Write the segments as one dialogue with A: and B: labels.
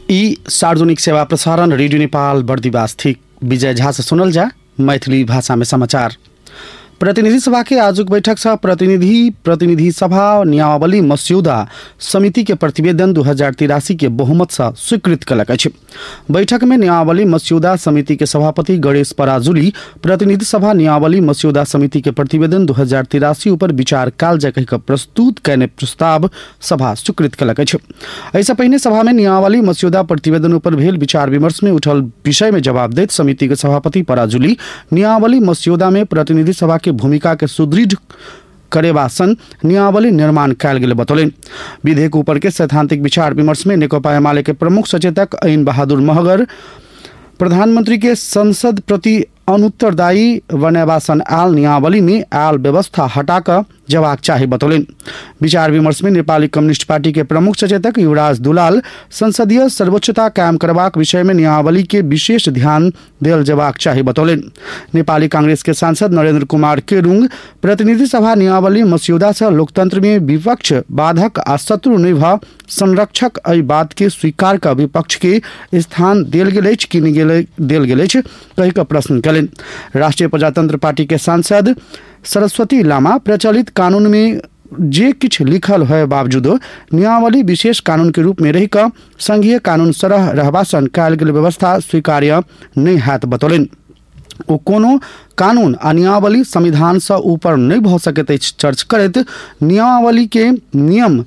A: ई सार्वजनिक सेवा प्रसारण रेडियो नेपाल बर्दिवास थी विजय झा से सुनल जा मैथिली भाषा में समाचार। प्रतिनिधि सभा के आजुक बैठक छ प्रतिनिधि सभा नियमावली मस्यौदा समिति के प्रतिवेदन 2083 के बहुमत से स्वीकृत कलक अछि। बैठक में नियमावली मस्यौदा समिति के सभापति गणेश पराजुली प्रतिनिधि सभा नियमावली मस्यौदा समिति के प्रतिवेदन 2083 ऊपर विचार काल जगह प्रस्तुत करने प्रस्ताव सभा स्वीकृत कलक अछि। ऐसा पहिने सभा में नियमावली मस्यौदा प्रतिवेदन ऊपर भेल विचार विमर्श में उठल विषय में जवाब देत समिति के सभापति पराजुली नियमावली मस्यौदा में प्रतिनिधि सभा के भूमिका के सुदृढ़ करेवा सन नियमावली निर्माण कयल गेल बतौलन। विधेयक ऊपर के सैद्धांतिक विचार विमर्श में नेकपा एमाले के प्रमुख सचेतक ऐन बहादुर महगर प्रधानमंत्री के संसद प्रति अनुत्तरदायी वनवासन आल नियमावली में आल व्यवस्था हटाकर जवाब चाहिए बतौलन। विचार विमर्श में नेपाली कम्युनिस्ट पार्टी के प्रमुख सचेतक युवराज दुलाल संसदीय सर्वोच्चता कायम करबाक विषय में नियमावली के विशेष ध्यान देल जवाब चाहिए बतौलन। नेपाली कांग्रेस के सांसद नरेंद्र कुमार केरुंग प्रतिनिधि सभा नियमावली मस्यौदा से लोकतंत्र में विपक्ष बाधक आ शत्रु नहीं भ संरक्षक एहि बात के स्वीकार का विपक्ष के स्थान देल गेल अछि कि नहीं देल गेल अछि कहि कऽ प्रश्न कयलनि। राष्ट्रीय प्रजातंत्र पार्टी के सांसद सरस्वती लामा प्रचलित कानून में जे किछ लिखल है बावजूदो नियमावली विशेष कानून के रूप में रही का संघीय कानून सरह रहबा सन कयल गेल व्यवस्था स्वीकार्य नहीं हैत बतौलन। ओ कोनो कानून आ नियमावली संविधान से ऊपर नहीं भ सकैत अछि चर्च करैत नियमावली के नियम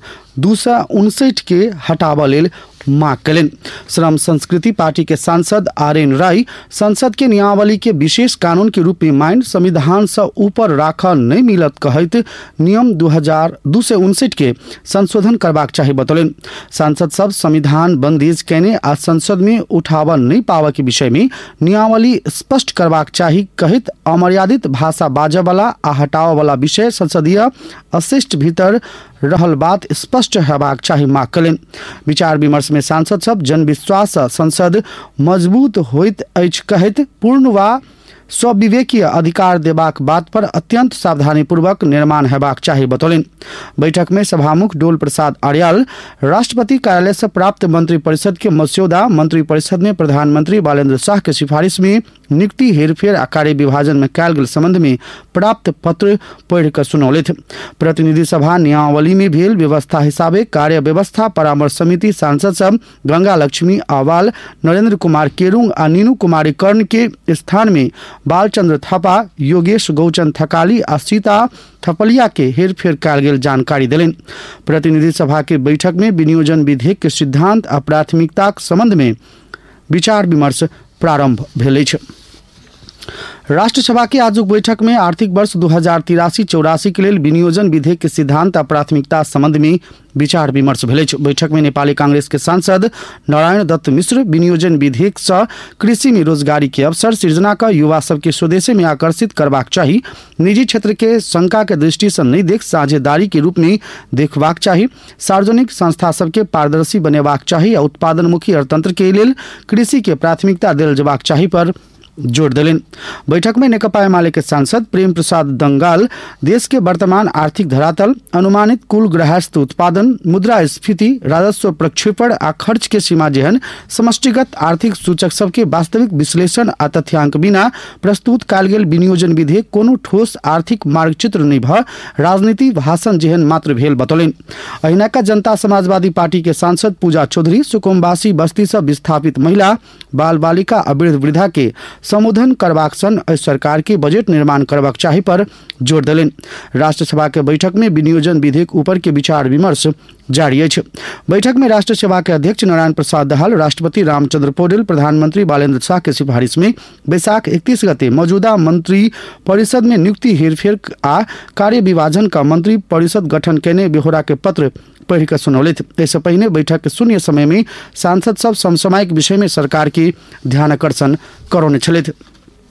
A: 259 के हटाबऽ लेल मांग कयलनि। श्रम संस्कृति पार्टी के सांसद आर.एन. राय संसद के नियमावली के विशेष कानून के रूप में माइन संविधान से ऊपर राखल नहीं मिलत कहैत नियम 259 के संशोधन करबाक चाहिए बतौलन। सांसद सब संविधान बंदिश कहने आ संसद में उठाव नहीं पावा के विषय में नियमावली स्पष्ट करबाक चाहिए कहैत अमर्यादित भाषा बाजऽ वाला आ हटाव वाला विषय संसदीय अशिष्ट भीतर रहल बात स्पष्ट हेबाक चाही मांग कयलनि। विचार विमर्श में सांसद सब जन विश्वास संसद मजबूत होइत अछि कहैत पूर्ण वा स्वविवेकीय अधिकार देबाक बात पर अत्यंत सावधानी पूर्वक निर्माण हेबाक चाही बतौलन। बैठक में सभामुख डोल प्रसाद आर्याल राष्ट्रपति कार्यालय से प्राप्त मंत्री परिषद के मस्यौदा मंत्री परिषद में प्रधानमंत्री बालेन्द्र शाह के सिफारिश में नियुक्ति हेरफेर आ कार्य विभाजन में कयल गेल संबंध में प्राप्त पत्र पढ़ कर सुनौलथि। प्रतिनिधि सभा नियमावली में भेल व्यवस्था हिसाबे कार्य व्यवस्था परामर्श समिति सांसद सब गंगा लक्ष्मी आवाल नरेंद्र कुमार केरुंग आ नीनू कुमारी कर्ण के स्थान में बालचंद्र थापा योगेश गौचन थकाली आ सीता थपलिया के हेरफेर कयल गेल जानकारी देलनि। प्रतिनिधि सभा के बैठक में विनियोजन विधेयक के सिद्धांत आ प्राथमिकताक संबंध में विचार विमर्श प्रारंभ भेल अछि। राष्ट्रसभा के आजुक बैठक में आर्थिक वर्ष 2083-84 के लिए विनियोजन विधेयक के सिद्धांत आ प्राथमिकता संबंध में विचार विमर्श भेल अछि। बैठक में नेपाली कांग्रेस के सांसद नारायण दत्त मिश्र विनियोजन विधेयक से कृषि में रोजगारी के अवसर सृजना का युवा सबके स्वदेशी में आकर्षित करबाक चाही, निजी क्षेत्र के शंका के दृष्टि से नहीं देख साझेदारी के रूप में देखबाक चाही, सार्वजनिक संस्था सबके पारदर्शी बनेबाक चाही आ उत्पादनमुखी अर्थतंत्र के लेल कृषि के प्राथमिकता देल जबाक चाही पर जोर दिलन। बैठक में नेकपा एमाले के सांसद प्रेम प्रसाद दंगाल देश के वर्तमान आर्थिक धरातल, अनुमानित कुल गृहस्थ उत्पादन, मुद्रास्फीति, राजस्व प्रक्षेपण आ खर्च के सीमा जेहन समष्टिगत आर्थिक सूचक सबके वास्तविक विश्लेषण आ तथ्यांक बिना प्रस्तुत कयल गेल विनियोजन विधेयक कोनो ठोस आर्थिक मार्गचित्र नहीं भ राजनीति भाषण जेहन मात्र भेल बतौलन। अहिनाका जनता समाजवादी पार्टी के सांसद पूजा चौधरी सुकुम्बासी बस्ती से विस्थापित महिला, बाल बालिका आ वृद्ध वृद्धा के संबोधन करबाक सन सरकार के बजट निर्माण करबाक चाही पर जोर दिलन। राष्ट्रसभा के बैठक में विनियोजन विधेयक ऊपर के विचार विमर्श जारी अछि। बैठक में राष्ट्रसभा के अध्यक्ष नारायण प्रसाद दहाल, राष्ट्रपति रामचंद्र पौडेल, प्रधानमंत्री बालेन्द्र शाह के सिफारिश में बैसाख 31 गते मौजूदा मंत्री परिषद में नियुक्ति हेरफेर आ कार्य विभाजन का मंत्री परिषद गठन केने बेहोरा के पत्र पढ़ कर सुनौलथि। इससे पहले बैठक के शून्य समय में सांसद सब समसामयिक विषय में सरकार के ध्यान आकर्षण करौने छलथि।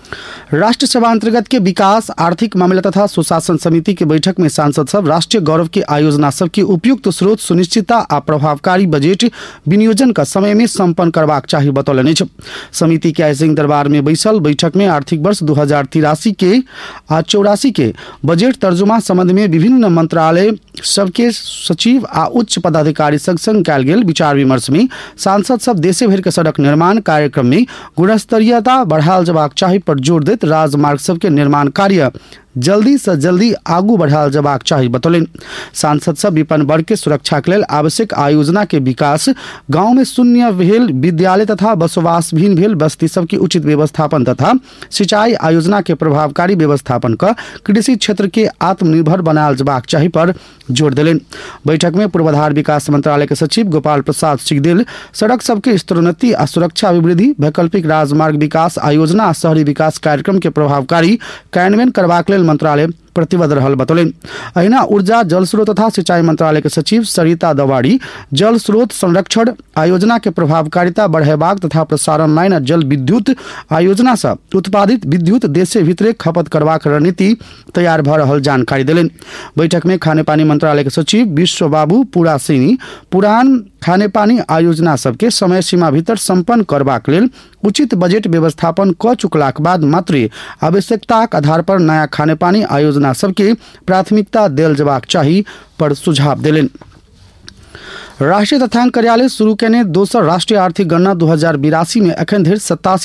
A: राष्ट्र सभा अंतर्गत के विकास आर्थिक मामला तथा सुशासन समिति के बैठक में सांसद सब राष्ट्रीय गौरव की आयोजना सब की उपयुक्त स्रोत सुनिश्चितता आ प्रभावकारी बजट विनियोजन का समय में संपन्न करबाक चाहिए बतौलनि। समिति के आइ दरबार में बैसल बैठक में आर्थिक वर्ष 2083 के आ 84 के बजट तर्जुमा संबंध में विभिन्न मंत्रालय सबके सचिव आ उच्च पदाधिकारी संग कयल गेल विचार विमर्श में सांसद सब देशे भर के सड़क निर्माण कार्यक्रम में गुणस्तरीयता बढ़ायल जबाक चाही पर जोर देत राजमार्ग सबके निर्माण कार्य जल्दी से जल्दी आगू बढ़ायल जबाक चाही बतौलन। सांसद सब विपन्न वर्ग के सुरक्षा के लेल आवश्यक आयोजना के विकास, गांव में शून्य भेल विद्यालय तथा बसोवासहीन भेल बस्ती सब की उचित व्यवस्थापन तथा सिंचाई आयोजना के प्रभावकारी व्यवस्थापन का कृषि क्षेत्र के आत्मनिर्भर बनायल जबाक चाही पर जोर दिलन। बैठक में पूर्वाधार विकास मंत्रालय के सचिव गोपाल प्रसाद सिंहदेल सड़क सबके स्तरोन्नति आ सुरक्षा अभिवृद्धि, वैकल्पिक राजमार्ग विकास आयोजना आ शहरी विकास कार्यक्रम के प्रभावकारी कार्यान्वयन करबाक लेल मंत्रालय प्रतिबद्ध रहल बतौलन। अहिना ऊर्जा, जल स्रोत तथा सिंचाई मंत्रालय के सचिव सरिता दवाड़ी जल स्रोत संरक्षण आयोजना के प्रभावकारिता बढ़ेबाक तथा प्रसारण लाइन आ जल विद्युत आयोजना से उत्पादित विद्युत देशे भीतरे खपत करबाक रणनीति तैयार भ रहल जानकारी देलन। बैठक में खाने पानी मंत्रालय के सचिव विश्व बाबू पूरा सिंह पुरान खाने पानी आयोजना सबके समय सीमा भीतर संपन्न करबाक लेल उचित बजट व्यवस्थापन क चुकलाक बाद मात्र आवश्यकताक आधार पर नया खाने पानी आयोजना सबके प्राथमिकता देल जबाक चाही पर सुझाव देलन। राष्ट्रीय तथ्यांक कार्यालय शुरू केने दोसर राष्ट्रीय आर्थिक गणना 2082 में अखन धरि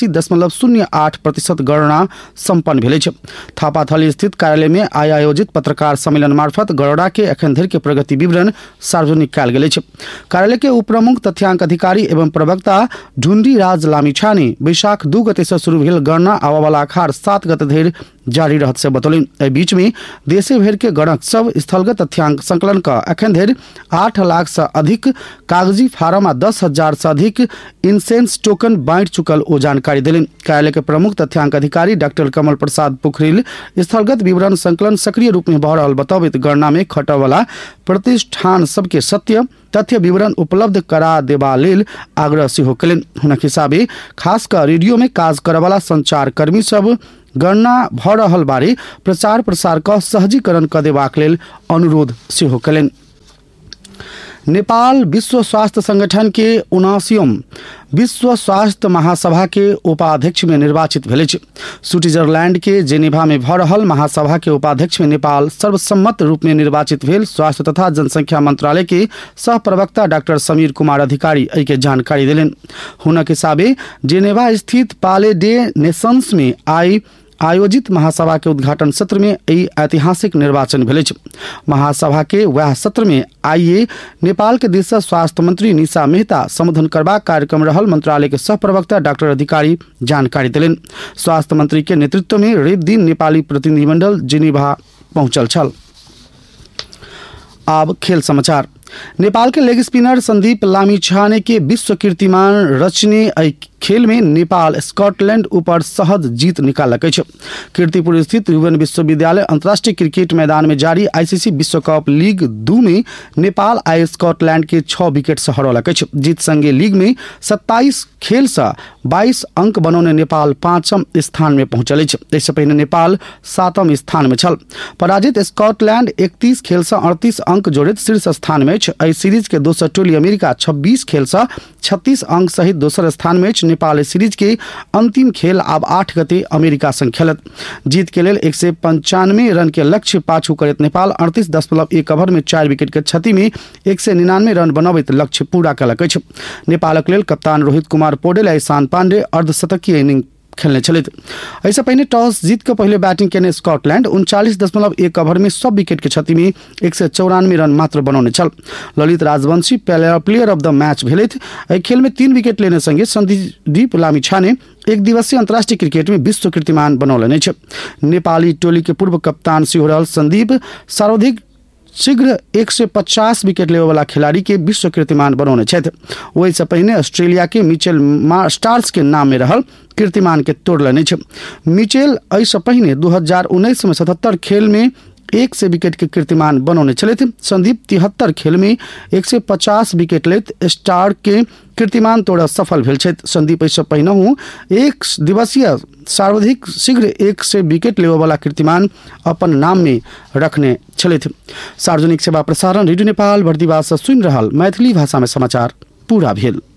A: 87.08% गणना संपन्न भेल अछि। थापाथली स्थित कार्यालय में आयोजित पत्रकार सम्मेलन मार्फत गणना के अखन धरि के प्रगति विवरण सार्वजनिक कयल गेल अछि। कार्यालय के उप प्रमुख तथ्यांक अधिकारी एवं प्रवक्ता ढुंडी राज लामिछा ने बैशाख 2 गते से शुरू भेल गणना आबय वाला अखाड़ 7 गते धरि जारी रहत से बतौलन। एहि बीच में देशे भर के गणक सब स्थलगत तथ्यांक संकलन का अखन धरि 8 लाख से अधिक कागजी फार्म आ 10,000 से अधिक इंसेंस टोकन बांट चुकल ओ जानकारी दिलन। कार्यालय के प्रमुख तथ्यांक अधिकारी डॉक्टर कमल प्रसाद पोखरिल स्थलगत विवरण संकलन सक्रिय रूप में भ रहल बतौबैत गणना में खटय वाला प्रतिष्ठान सबके सत्य तथ्य विवरण उपलब्ध करा देबा लेल आग्रह सेहो कयलनि। हुनक हिसाबे खास कर रेडियो में काज करय वाला संचार कर्मी सब गणना भ रहल बारे प्रचार प्रसार का सहजीकरण क देबाक लेल अनुरोध सेहो कयलनि। नेपाल विश्व स्वास्थ्य संगठन के 79 विश्व स्वास्थ्य महासभा के उपाध्यक्ष में निर्वाचित भेल अछि। स्विट्जरलैंड के जेनेवा में भ रहल महासभा के उपाध्यक्ष में नेपाल सर्वसम्मत रूप में निर्वाचित भेल। स्वास्थ्य तथा जनसंख्या मंत्रालय के सह प्रवक्ता डॉक्टर समीर कुमार अधिकारी एहि के जानकारी देलन। हुनक हिसाबे जेनेवा स्थित पाले डे नेशंस में आयोजित महासभा के उद्घाटन सत्र में ई ऐतिहासिक निर्वाचन भेल अछि। महासभा के वह सत्र में आइए नेपाल के दिशा स्वास्थ्य मंत्री निशा मेहता संबोधन करबाक कार्यक्रम रहल मंत्रालय के सह प्रवक्ता डॉक्टर अधिकारी जानकारी देलन। स्वास्थ्य मंत्री के नेतृत्व में रवि दिन नेपाली प्रतिनिधिमंडल जेनेवा पहुंचल छल। अब खेल समाचार। नेपाल के लेग स्पिनर संदीप लामिछाने के विश्व कीर्तिमान रचने खेल में नेपाल स्कॉटलैंड ऊपर सहज जीत निकालक अछि। कीर्तिपुर स्थित युवन विश्वविद्यालय अंतर्राष्ट्रीय क्रिकेट मैदान में जारी आईसीसी विश्व कप लीग 2 में नेपाल आई स्कॉटलैंड के 6 विकेट से हरौलक अछि। जीत संगे लीग में 27 खेल से 22 अंक बनौने नेपाल 5म स्थान में पहुंचल अछि। इससे पहले नेपाल 7म स्थान में छल। पराजित स्कॉटलैंड 31 खेल से 38 अंक जोड़ित शीर्ष स्थान में अछि। एहि सीरीज के दोसर टोली अमेरिका 26 खेल से 36 अंक सहित दोसर स्थान में अछि। नेपाल सीरीज के अंतिम खेल अब 8 गते अमेरिका संग खेलत। जीत के लेल 195 रन के लक्ष्य पाछू करैत नेपाल 38.1 ओवर में 4 विकेट के क्षति में 199 रन बनाबैत लक्ष्य पूरा कयलक अछि। नेपालक लेल कप्तान रोहित कुमार पौडेल आ ईशान पांडे अर्धशतकीय इनिंग खेलने छलैथ। ऐसे पहले टॉस जीत के पहले बैटिंग केने स्कॉटलैंड 39.1 ओवर में सब विकेट के क्षति में 194 रन मात्र बनौने छल। Lalit Rajvanshi player of the match भेलैथ। एहि खेल में 3 विकेट लेने संगे संदीप लामिछाने एक दिवसीय अंतर्राष्ट्रीय क्रिकेट में विश्व कीर्तिमान बनौलनि अछि। नेपाली टोली के पूर्व कप्तान सेहो रहल संदीप सर्वाधिक शीघ्र 150 विकेट लेवे वाला खिलाड़ी के विश्व कीर्तिमान बनौने छथि। वही से पहले ऑस्ट्रेलिया के मिचेल स्टार्स के नाम में रहल कीर्तिमान के तोड़लनि अछि। मिचेल एहि से पहले 2019 में 77 खेल में 100 विकेट के कीर्तिमान बनौने चले थे। संदीप 73 खेल में 150 विकेट लेत स्टार के कीर्तिमान तोड़ सफल भेल छथि। संदीप ऐसे पहिनहु एक दिवसीय सर्वाधिक शीघ्र 100 विकेट लेवे वाला कीर्तिमान अपन नाम में रखने चले थे। सार्वजनिक सेवा प्रसारण रेडियो नेपाल बर्दिवास से सुन रहल मैथिली भाषा में समाचार पूरा भेल।